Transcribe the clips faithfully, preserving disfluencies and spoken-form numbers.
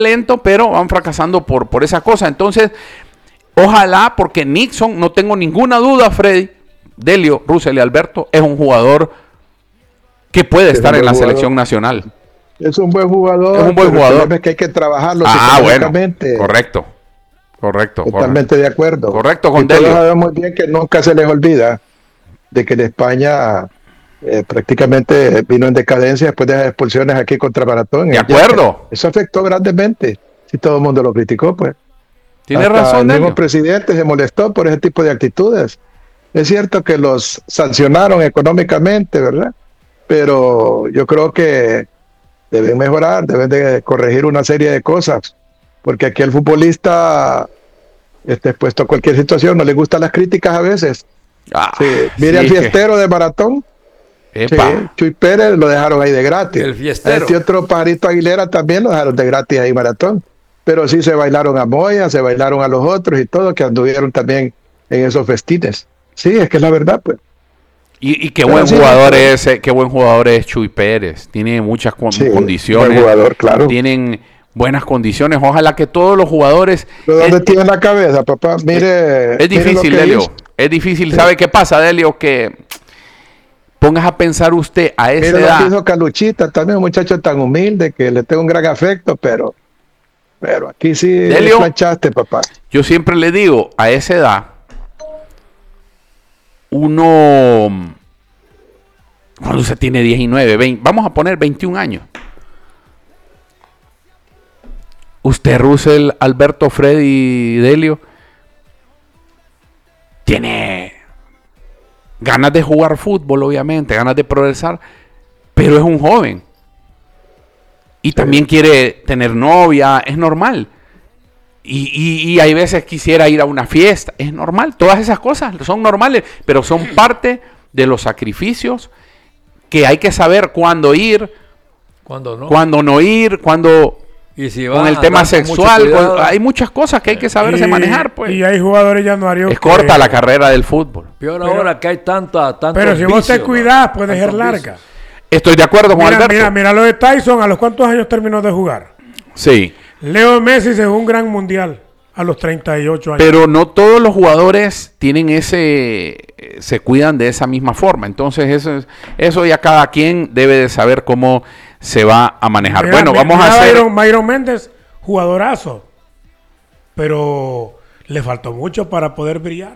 lento, pero van fracasando por, por esa cosa. Entonces, ojalá, porque Nixon, no tengo ninguna duda, Freddy, Delio, Russell y Alberto, es un jugador que puede es estar en la jugador. Selección nacional. Es un buen jugador. Es un buen jugador. Es que hay que trabajarlo ah, psicológicamente. Bueno, correcto. Correcto. Totalmente correcto. de acuerdo. Correcto con y Delio. Todos sabemos bien que nunca se les olvida de que en España eh, prácticamente vino en decadencia después de las expulsiones aquí contra Maratón. De acuerdo. Eso afectó grandemente. Si todo el mundo lo criticó, pues. Tiene Hasta razón, el mismo Delio. presidente se molestó por ese tipo de actitudes. Es cierto que los sancionaron económicamente, ¿verdad? Pero yo creo que deben mejorar, deben de corregir una serie de cosas, porque aquí el futbolista está expuesto a cualquier situación, no le gustan las críticas a veces. Ah, sí. Mire al sí, fiestero que... de Maratón, sí. Chuy Pérez lo dejaron ahí de gratis. El fiestero. Este otro Pajarito Aguilera también lo dejaron de gratis ahí Maratón. Pero sí se bailaron a Moya, se bailaron a los otros y todo, que anduvieron también en esos festines. Sí, es que es la verdad, pues. Y, y qué buen sí, jugador es, qué buen jugador es Chuy Pérez. Tiene muchas sí, condiciones. Buen jugador, claro. Tienen buenas condiciones. Ojalá que todos los jugadores. ¿Pero dónde es, tiene la cabeza, papá? Mire. Es, es difícil, Delio. Hizo. Es difícil. Sí. ¿Sabe qué pasa, Delio? Que pongas a pensar usted a esa Mire edad. Lo que hizo Caluchita, también un muchacho tan humilde que le tengo un gran afecto, pero. Pero aquí sí Delio, planchaste, papá. Yo siempre le digo, a esa edad, uno, cuando usted tiene diecinueve, veinte, vamos a poner veintiún años. Usted, Russell, Alberto, Freddy, Delio, tiene ganas de jugar fútbol, obviamente, ganas de progresar, pero es un joven. Y también quiere tener novia, es normal. Y, y, y hay veces quisiera ir a una fiesta, es normal. Todas esas cosas son normales, pero son parte de los sacrificios que hay que saber cuándo ir, cuándo no, cuándo no ir, cuándo y si con el tema sexual. Cuando, hay muchas cosas que hay que saberse y, manejar. Pues. Y hay jugadores januarios. Es que corta la carrera del fútbol. Peor pero, ahora que hay tanta, tanto Pero si vicios, vos te cuidás, puede ser larga. Estoy de acuerdo con mira, Alberto. Mira, mira lo de Tyson, ¿a los cuántos años terminó de jugar? Sí. Leo Messi se jugó un gran mundial a los treinta y ocho años. Pero no todos los jugadores tienen ese, se cuidan de esa misma forma. Entonces eso, eso ya cada quien debe de saber cómo se va a manejar. Mira, bueno, mira, vamos mira a hacer... Byron, Byron Méndez, jugadorazo, pero le faltó mucho para poder brillar.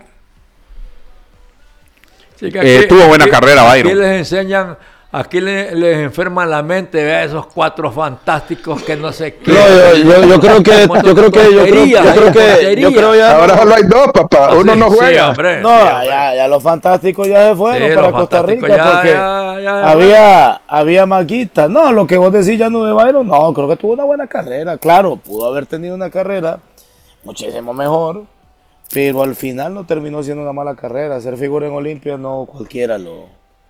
Sí, que aquí, eh, tuvo buena aquí, carrera, Byron. Aquí les enseñan... Aquí les, les enferman la mente, vea esos cuatro fantásticos que no sé qué. No, yo, yo, yo creo que, yo creo que, yo creo, yo creo que, yo creo ya. Ahora solo hay dos, papá. Uno sí, no juega. Sí, no, sí, ya, ya los fantásticos ya se fueron sí, para Costa Rica ya, porque ya, ya, había, había maquistas. No, lo que vos decís ya no de Byron, no, creo que tuvo una buena carrera. Claro, pudo haber tenido una carrera muchísimo mejor, pero al final no terminó siendo una mala carrera. Ser figura en Olimpia no cualquiera lo.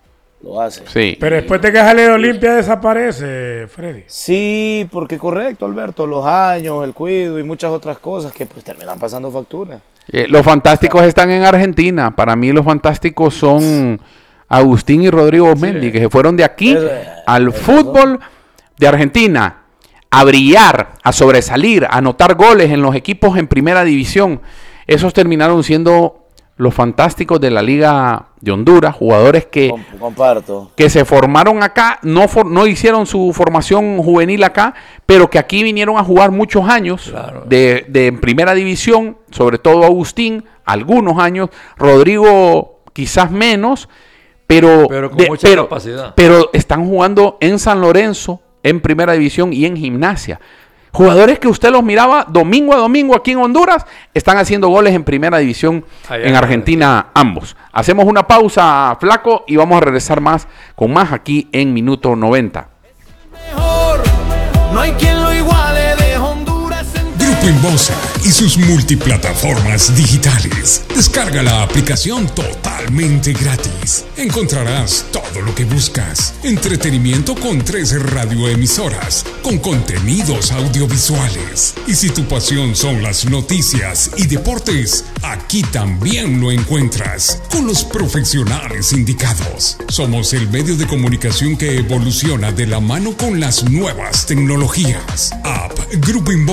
Lo hace. Sí. Pero después de que sale de Olimpia desaparece, Freddy. Sí, porque correcto, Alberto, los años, el cuido y muchas otras cosas que pues terminan pasando factura. Eh, los fantásticos están en Argentina. Para mí los fantásticos son Agustín y Rodrigo Osmendi, sí, que se fueron de aquí eso, al eso, fútbol de Argentina a brillar, a sobresalir, a anotar goles en los equipos en primera división. Esos terminaron siendo los fantásticos de la Liga de Honduras, jugadores que, Comparto. que se formaron acá, no, for, no hicieron su formación juvenil acá, pero que aquí vinieron a jugar muchos años claro. de, de primera división, sobre todo Agustín, algunos años, Rodrigo quizás menos, pero, pero con de, mucha pero, capacidad. Pero están jugando en San Lorenzo, en primera división y en Gimnasia. Jugadores que usted los miraba domingo a domingo aquí en Honduras, están haciendo goles en primera división allá en Argentina ambos. Hacemos una pausa, Flaco, y vamos a regresar más con más aquí en Minuto noventa. Mejor, no hay quien lo iguale de Honduras. Grupo Inbosa y sus multiplataformas digitales. Descarga la aplicación totalmente gratis. Encontrarás todo lo que buscas. Entretenimiento con tres radioemisoras, con contenidos audiovisuales. Y si tu pasión son las noticias y deportes, aquí también lo encuentras, con los profesionales indicados. Somos el medio de comunicación que evoluciona de la mano con las nuevas tecnologías. App Grupo Inbosa.